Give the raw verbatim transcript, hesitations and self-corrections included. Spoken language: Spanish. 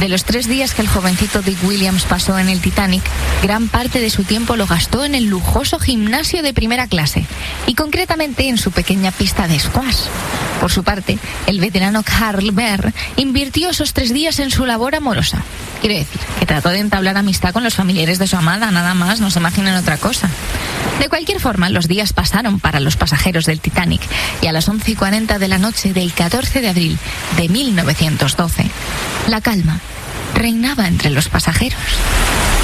De los tres días que el jovencito Dick Williams pasó en el Titanic, gran parte de su tiempo lo gastó en el lujoso gimnasio de primera clase, y concretamente en su pequeña pista de squash. Por su parte, el veterano Carl Behr invirtió esos tres días en su labor amorosa. Quiero decir, que trató de entablar amistad con los familiares de su amada, nada más, no se imaginen otra cosa. De cualquier forma, los días pasaron para los pasajeros del Titanic, y a las once y cuarenta de la noche del catorce de abril de mil novecientos doce, la calma reinaba entre los pasajeros.